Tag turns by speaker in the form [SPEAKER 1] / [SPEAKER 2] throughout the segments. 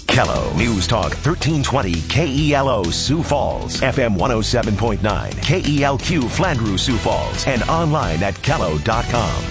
[SPEAKER 1] Kello News Talk 1320 KELO Sioux Falls, FM 107.9 KELQ Flandreau Sioux Falls, and online at kello.com.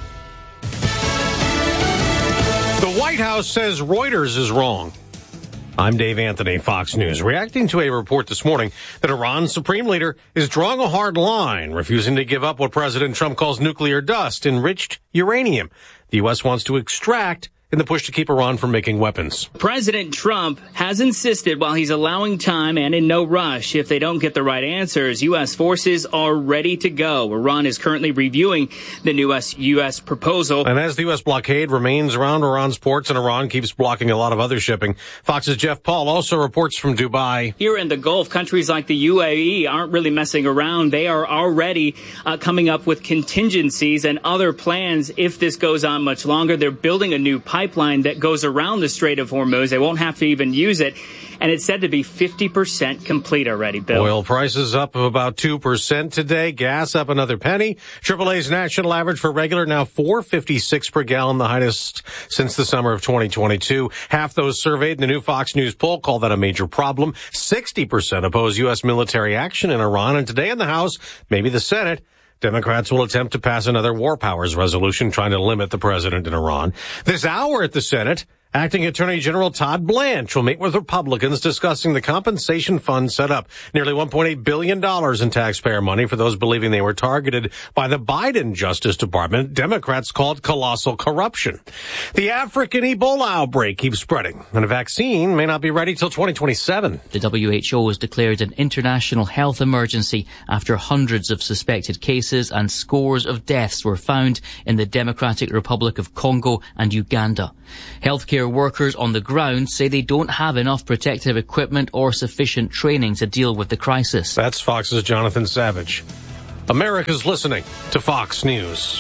[SPEAKER 2] The White House says Reuters is wrong. I'm Dave Anthony, Fox News, reacting to a report this morning that Iran's supreme leader is drawing a hard line, refusing to give up what President Trump calls nuclear dust, enriched uranium. The U.S. wants to extract in the push to keep Iran from making weapons.
[SPEAKER 3] President Trump has insisted, while he's allowing time and in no rush, if they don't get the right answers, U.S. forces are ready to go. Iran is currently reviewing the new U.S. proposal.
[SPEAKER 2] And as the U.S. blockade remains around Iran's ports and Iran keeps blocking a lot of other shipping, Fox's Jeff Paul also reports from Dubai.
[SPEAKER 3] Here in the Gulf, countries like the UAE aren't really messing around. They are already coming up with contingencies and other plans if this goes on much longer. They're building a new pipeline that goes around the Strait of Hormuz. They won't have to even use it. And it's said to be 50% complete already, Bill.
[SPEAKER 2] Oil prices up about 2% today. Gas up another penny. AAA's national average for regular now $4.56 per gallon, the highest since the summer of 2022. Half those surveyed in the new Fox News poll call that a major problem. 60% oppose U.S. military action in Iran. And today in the House, maybe the Senate, Democrats will attempt to pass another war powers resolution trying to limit the president in Iran. This hour at the Senate, Acting Attorney General Todd Blanche will meet with Republicans discussing the compensation fund set up. Nearly $1.8 billion in taxpayer money for those believing they were targeted by the Biden Justice Department. Democrats called colossal corruption. The African Ebola outbreak keeps spreading, and a vaccine may not be ready till 2027.
[SPEAKER 4] The WHO has declared an international health emergency after hundreds of suspected cases and scores of deaths were found in the Democratic Republic of Congo and Uganda. Healthcare workers on the ground say they don't have enough protective equipment or sufficient training to deal with the crisis.
[SPEAKER 2] That's Fox's Jonathan Savage. America's listening to Fox News.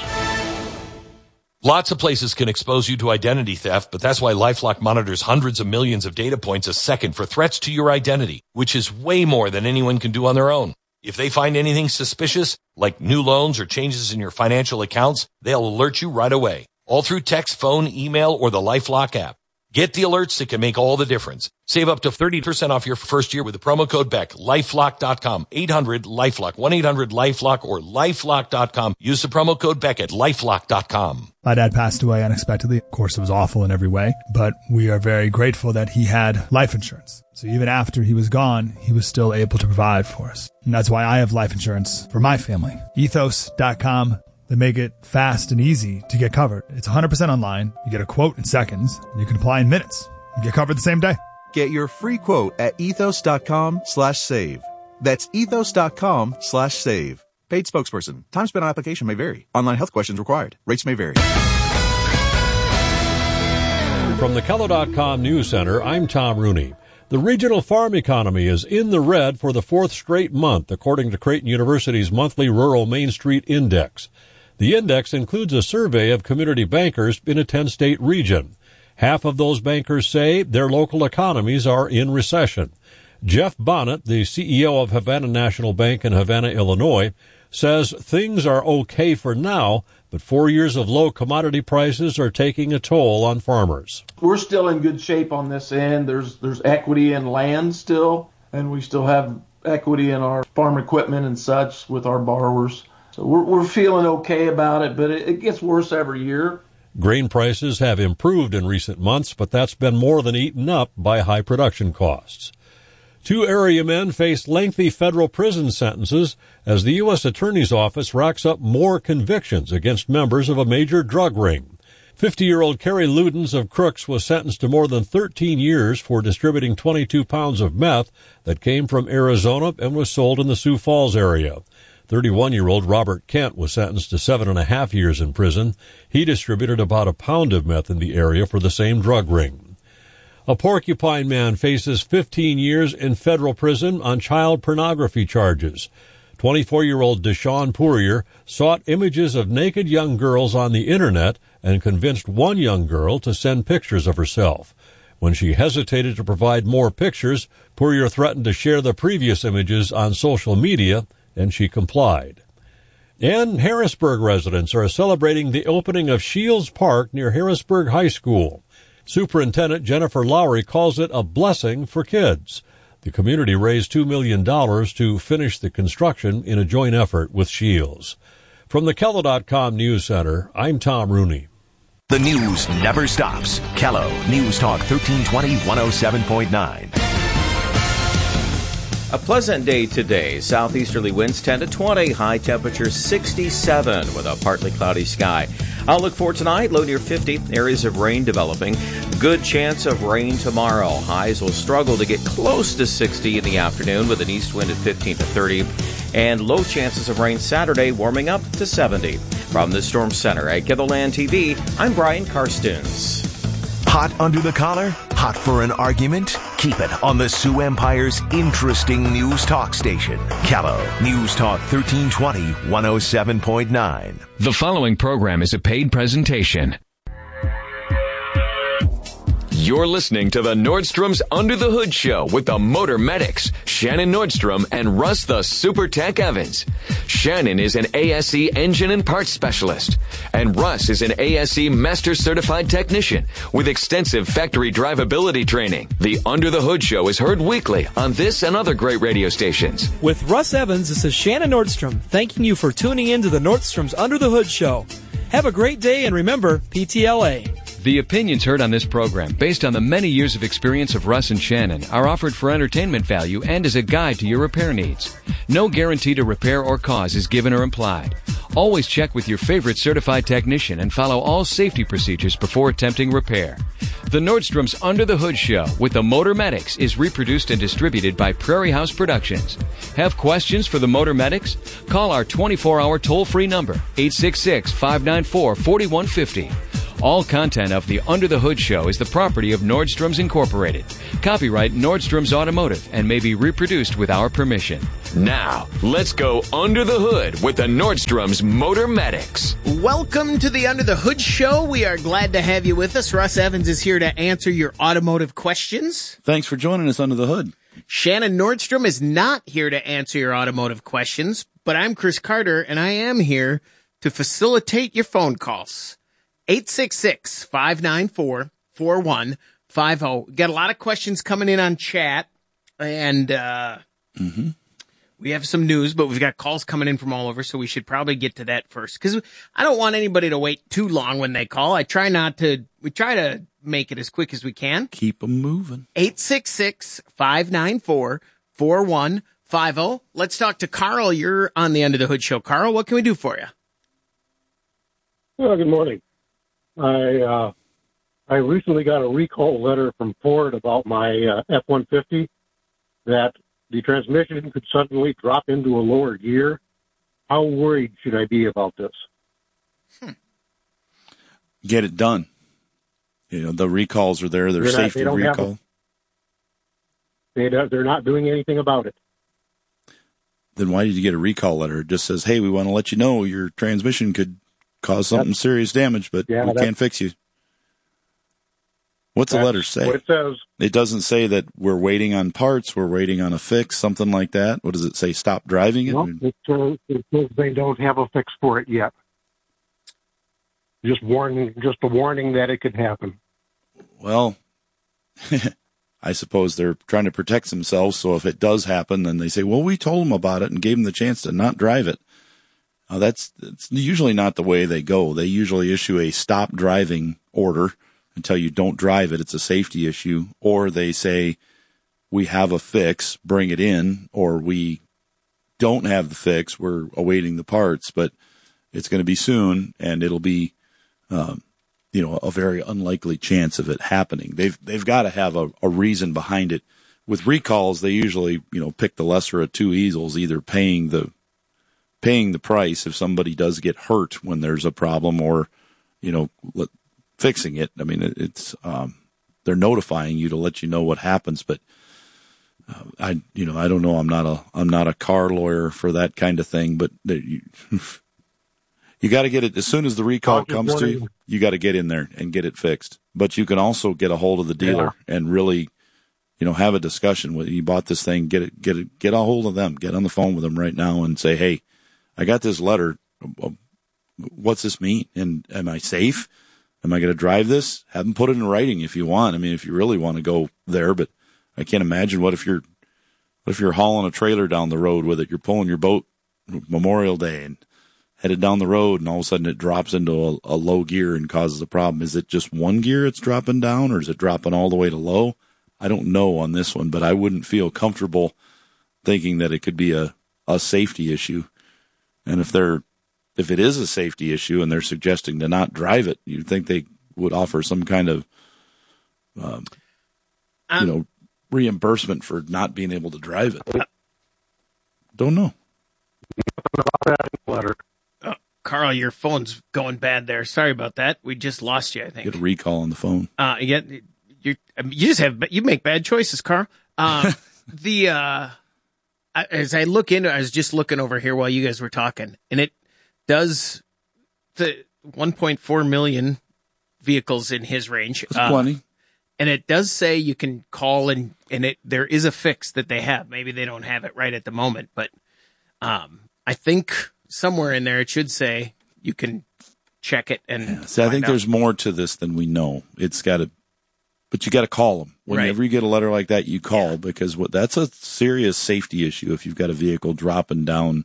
[SPEAKER 5] Lots of places can expose you to identity theft, but that's why LifeLock monitors hundreds of millions of data points a second for threats to your identity, which is way more than anyone can do on their own. If they find anything suspicious, like new loans or changes in your financial accounts, they'll alert you right away. All through text, phone, email, or the LifeLock app. Get the alerts that can make all the difference. Save up to 30% off your first year with the promo code BECK. LifeLock.com. 800-LifeLock. 1-800-LifeLock or LifeLock.com. Use the promo code BECK at LifeLock.com.
[SPEAKER 6] My dad passed away unexpectedly. Of course, it was awful in every way, but we are very grateful that he had life insurance. So even after he was gone, he was still able to provide for us. And that's why I have life insurance for my family. Ethos.com. They make it fast and easy to get covered. It's 100% online. You get a quote in seconds. And you can apply in minutes. You get covered the same day.
[SPEAKER 7] Get your free quote at ethos.com/save. That's ethos.com/save. Paid spokesperson. Time spent on application may vary. Online health questions required. Rates may vary.
[SPEAKER 8] From the Kello.com News Center, I'm Tom Rooney. The regional farm economy is in the red for the fourth straight month, according to Creighton University's monthly Rural Main Street Index. The index includes a survey of community bankers in a 10-state region. Half of those bankers say their local economies are in recession. Jeff Bonnet, the CEO of Havana National Bank in Havana, Illinois, says things are okay for now, but 4 years of low commodity prices are taking a toll on farmers.
[SPEAKER 9] We're still in good shape on this end. There's equity in land still, and we still have equity in our farm equipment and such with our borrowers. So we're feeling okay about it, but it gets worse every year.
[SPEAKER 8] Grain prices have improved in recent months, but that's been more than eaten up by high production costs. 2 area men face lengthy federal prison sentences as the U.S. Attorney's Office racks up more convictions against members of a major drug ring. 50-year-old Kerry Ludens of Crooks was sentenced to more than 13 years for distributing 22 pounds of meth that came from Arizona and was sold in the Sioux Falls area. 31-year-old Robert Kent was sentenced to 7.5 years in prison. He distributed about a pound of meth in the area for the same drug ring. A Porcupine man faces 15 years in federal prison on child pornography charges. 24-year-old Deshaun Poirier sought images of naked young girls on the Internet and convinced one young girl to send pictures of herself. When she hesitated to provide more pictures, Poirier threatened to share the previous images on social media, and she complied. And Harrisburg residents are celebrating the opening of Shields Park near Harrisburg High School. Superintendent Jennifer Lowry calls it a blessing for kids. The community raised $2 million to finish the construction in a joint effort with Shields. From the KELO.com News Center, I'm Tom Rooney.
[SPEAKER 1] The news never stops. KELO News Talk 1320 107.9.
[SPEAKER 10] A pleasant day today. Southeasterly winds 10 to 20. High temperature 67 with a partly cloudy sky. Outlook for tonight, low near 50. Areas of rain developing. Good chance of rain tomorrow. Highs will struggle to get close to 60 in the afternoon with an east wind at 15 to 30. And low chances of rain Saturday, warming up to 70. From the Storm Center at KELOLAND TV, I'm Brian Karstens.
[SPEAKER 1] Hot under the collar? Hot for an argument? Keep it on the Sioux Empire's interesting news talk station. KELO News Talk 1320 107.9.
[SPEAKER 11] The following program is a paid presentation. You're listening to the Nordstrom's Under the Hood Show with the Motor Medics, Shannon Nordstrom and Russ the Super Tech Evans. Shannon is an ASE engine and parts specialist, and Russ is an ASE Master Certified Technician with extensive factory drivability training. The Under the Hood Show is heard weekly on this and other great radio stations.
[SPEAKER 12] With Russ Evans, this is Shannon Nordstrom, thanking you for tuning in to the Nordstrom's Under the Hood Show. Have a great day, and remember, PTLA.
[SPEAKER 11] The opinions heard on this program, based on the many years of experience of Russ and Shannon, are offered for entertainment value and as a guide to your repair needs. No guarantee to repair or cause is given or implied. Always check with your favorite certified technician and follow all safety procedures before attempting repair. The Nordstrom's Under the Hood Show with the Motor Medics is reproduced and distributed by Prairie House Productions. Have questions for the Motor Medics? Call our 24-hour toll-free number, 866-594-4150. All content of the Under the Hood Show is the property of Nordstrom's Incorporated. Copyright Nordstrom's Automotive and may be reproduced with our permission. Now, let's go under the hood with the Nordstrom's Motor Medics.
[SPEAKER 13] Welcome to the Under the Hood Show. We are glad to have you with us. Russ Evans is here to answer your automotive questions.
[SPEAKER 14] Thanks for joining us under the hood.
[SPEAKER 13] Shannon Nordstrom is not here to answer your automotive questions, but I'm Chris Carter, and I am here to facilitate your phone calls. 866-594-4150. Got a lot of questions coming in on chat, and we have some news, but we've got calls coming in from all over, so we should probably get to that first, because I don't want anybody to wait too long when they call. We try to make it as quick as we can.
[SPEAKER 14] Keep them moving.
[SPEAKER 13] 866-594-4150. Let's talk to Carl. You're on the Under the Hood Show. Carl, what can we do for you?
[SPEAKER 15] Well, good morning. I recently got a recall letter from Ford about my F-150 that the transmission could suddenly drop into a lower gear. How worried should I be about this?
[SPEAKER 14] Get it done. You know, the recalls are there. They're safety recall.
[SPEAKER 15] They're not doing anything about it.
[SPEAKER 14] Then why did you get a recall letter? It just says, hey, we want to let you know your transmission could cause something serious damage, but we can't fix you. What's the letter say?
[SPEAKER 15] What it says.
[SPEAKER 14] It doesn't say that we're waiting on parts, we're waiting on a fix, something like that. What does it say? Stop driving it?
[SPEAKER 15] No, it says they don't have a fix for it yet. Just a warning that it could happen.
[SPEAKER 14] Well, I suppose they're trying to protect themselves, so if it does happen, then they say, well, we told them about it and gave them the chance to not drive it. That's usually not the way they go. They usually issue a stop driving order and tell you don't drive it. It's a safety issue. Or they say, we have a fix, bring it in, or we don't have the fix, we're awaiting the parts, but it's going to be soon, and it'll be, a very unlikely chance of it happening. They've got to have a reason behind it. With recalls, they usually, pick the lesser of two evils, either paying the price if somebody does get hurt when there's a problem, or, fixing it. I mean, it's, they're notifying you to let you know what happens, but, I don't know. I'm not a car lawyer for that kind of thing, but you got to get it as soon as the recall comes to you. You got to get in there and get it fixed, but you can also get a hold of the dealer and really, have a discussion with you bought this thing, get a hold of them, get on the phone with them right now and say, hey, I got this letter. What's this mean? And am I safe? Am I going to drive this? Have them put it in writing if you want. I mean, if you really want to go there, but I can't imagine what if you're hauling a trailer down the road with it. You're pulling your boat Memorial Day and headed down the road, and all of a sudden it drops into a low gear and causes a problem. Is it just one gear it's dropping down, or is it dropping all the way to low? I don't know on this one, but I wouldn't feel comfortable thinking that it could be a safety issue. And if it is a safety issue and they're suggesting to not drive it, you'd think they would offer some kind of, reimbursement for not being able to drive it. Don't know.
[SPEAKER 13] Oh, Carl, your phone's going bad there. Sorry about that. We just lost you, I think.
[SPEAKER 14] Get a recall on the phone.
[SPEAKER 13] You make bad choices, Carl. As I look into, I was just looking over here while you guys were talking, and it does the 1.4 million vehicles in his range.
[SPEAKER 14] That's plenty.
[SPEAKER 13] And it does say you can call and there is a fix that they have. Maybe they don't have it right at the moment, but I think somewhere in there it should say you can check it and
[SPEAKER 14] I think there's more to this than we know. But you got to call them. Whenever you get a letter like that, you call because that's a serious safety issue if you've got a vehicle dropping down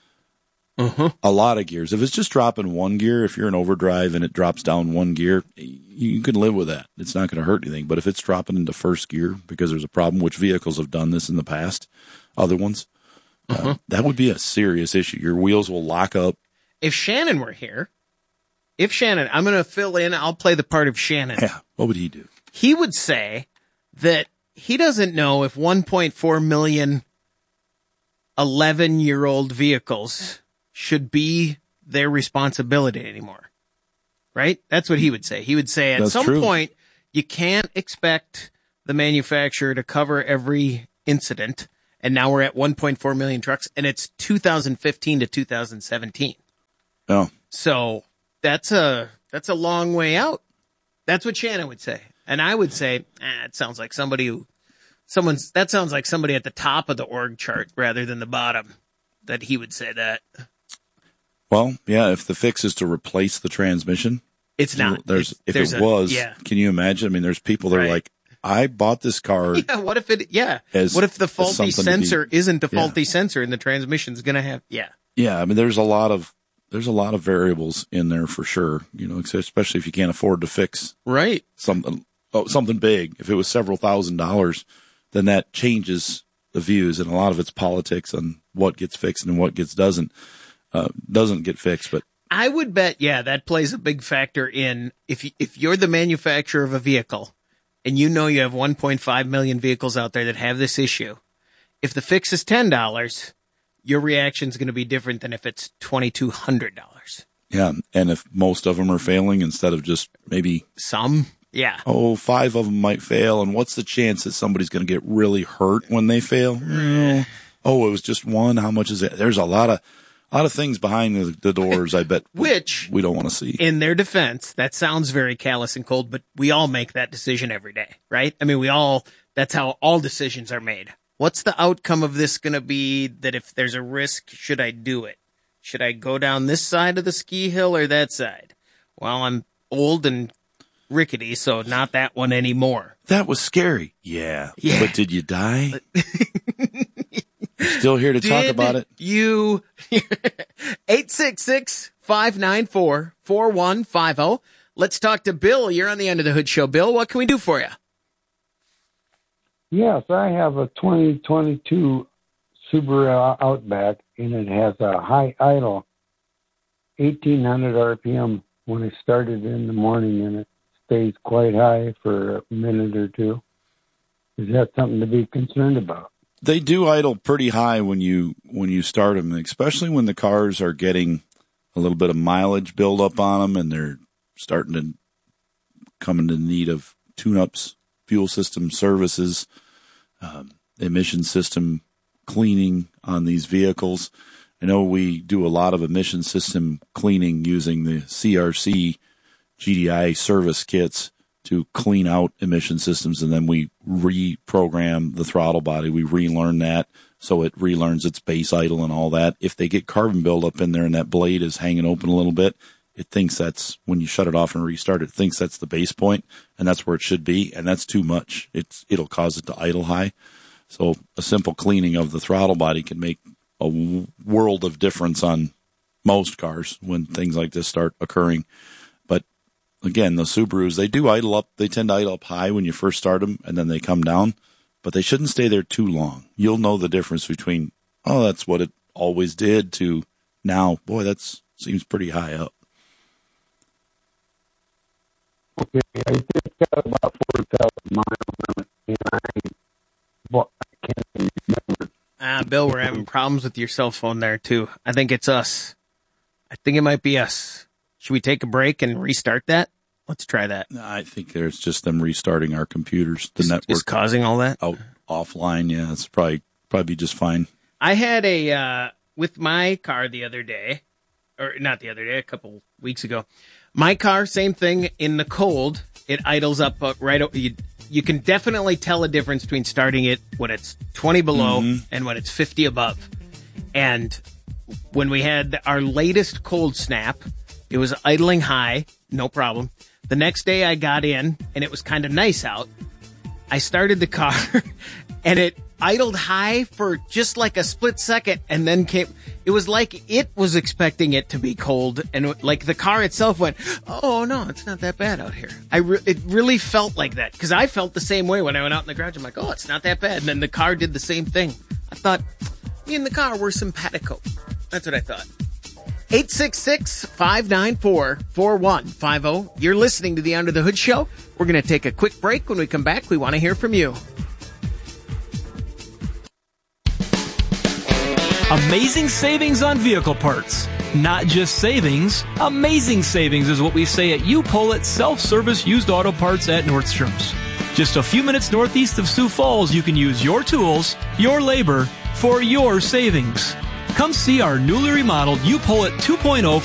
[SPEAKER 14] a lot of gears. If it's just dropping one gear, if you're in overdrive and it drops down one gear, you can live with that. It's not going to hurt anything. But if it's dropping into first gear because there's a problem, which vehicles have done this in the past, other ones, that would be a serious issue. Your wheels will lock up.
[SPEAKER 13] If Shannon were here, I'm going to fill in, I'll play the part of Shannon.
[SPEAKER 14] Yeah, what would he do?
[SPEAKER 13] He would say that he doesn't know if 1.4 million 11-year-old vehicles should be their responsibility anymore. Right? That's what he would say. He would say at some point, you can't expect the manufacturer to cover every incident. And now we're at 1.4 million trucks, and it's 2015 to 2017.
[SPEAKER 14] Oh.
[SPEAKER 13] So that's a long way out. That's what Shannon would say. And I would say, it sounds like somebody that sounds like somebody at the top of the org chart rather than the bottom, that he would say that.
[SPEAKER 14] Well, yeah, if the fix is to replace the transmission.
[SPEAKER 13] It's not.
[SPEAKER 14] Can you imagine? I mean, there's people that are like, I bought this car.
[SPEAKER 13] Yeah, what if the faulty sensor isn't the faulty sensor and the transmission's going to have,
[SPEAKER 14] Yeah, I mean, there's a lot of variables in there for sure, especially if you can't afford to fix something big. If it was several $1,000s, then that changes the views, and a lot of it's politics on what gets fixed and what doesn't get fixed. But
[SPEAKER 13] I would bet, that plays a big factor in if you're the manufacturer of a vehicle and you know you have 1.5 million vehicles out there that have this issue. If the fix is $10, your reaction is going to be different than if it's $2,200.
[SPEAKER 14] Yeah, and if most of them are failing instead of just maybe
[SPEAKER 13] some,
[SPEAKER 14] 5 of them might fail, and what's the chance that somebody's going to get really hurt when they fail? Oh, it was just one. How much is it? There's a lot of things behind the doors, I bet,
[SPEAKER 13] which
[SPEAKER 14] we don't want to see.
[SPEAKER 13] In their defense, that sounds very callous and cold, but we all make that decision every day, right? I mean, that's how all decisions are made. What's the outcome of this going to be, that if there's a risk, should I do it? Should I go down this side of the ski hill or that side? Well, I'm old and rickety, so not that one anymore.
[SPEAKER 14] That was scary. Yeah. But did you die? Still here to talk about it?
[SPEAKER 13] You 866-594-4150. Let's talk to Bill. You're on the End of the Hood Show. Bill, what can we do for you?
[SPEAKER 16] Yes, I have a 2022 Subaru Outback, and it has a high idle, 1,800 RPM when I started in the morning, and it stays quite high for a minute or two. Is that something to be concerned about?
[SPEAKER 14] They do idle pretty high when you start them, especially when the cars are getting a little bit of mileage build up on them and they're starting to come into need of tune-ups, fuel system services, emission system cleaning on these vehicles. I know we do a lot of emission system cleaning using the CRC GDI service kits to clean out emission systems, and then we reprogram the throttle body. We relearn that so it relearns its base idle and all that. If they get carbon buildup in there and that blade is hanging open a little bit, it thinks that's, when you shut it off and restart, it thinks that's the base point, and that's where it should be, and that's too much. It'll cause it to idle high. So a simple cleaning of the throttle body can make a world of difference on most cars when things like this start occurring. But again, the Subarus, they tend to idle up high when you first start them, and then they come down, but they shouldn't stay there too long. You'll know the difference between, oh, that's what it always did, to now, boy, that seems pretty high up.
[SPEAKER 16] Okay, I just got about 40,000 miles on it, and I can't remember.
[SPEAKER 13] Bill, we're having problems with your cell phone there, too. I think it's us. I think it might be us. Should we take a break and restart that? Let's try that.
[SPEAKER 14] I think there's just them restarting our computers. The network
[SPEAKER 13] is causing all that?
[SPEAKER 14] Offline, yeah. It's probably just fine.
[SPEAKER 13] I had with my car the other day, or not the other day, a couple weeks ago. My car, same thing, in the cold, it idles up right. You can definitely tell a difference between starting it when it's 20 below and when it's 50 above. And when we had our latest cold snap, it was idling high, no problem. The next day I got in, and it was kind of nice out. I started the car, and it idled high for just like a split second, and then it was like it was expecting it to be cold, and like the car itself went, oh no, it's not that bad out here. It really felt like that, because I felt the same way when I went out in the garage. I'm like, oh, it's not that bad. And then the car did the same thing. I thought, me and the car were simpatico. That's what I thought. 866-594-4150. You're listening to the Under the Hood Show. We're going to take a quick break. When we come back, we want to hear from you.
[SPEAKER 12] Amazing savings on vehicle parts. Not just savings, amazing savings is what we say at U-Pull self-service used auto parts at Nordstrom's. Just a few minutes northeast of Sioux Falls, you can use your tools, your labor, for your savings. Come see our newly remodeled U-Pull 2.0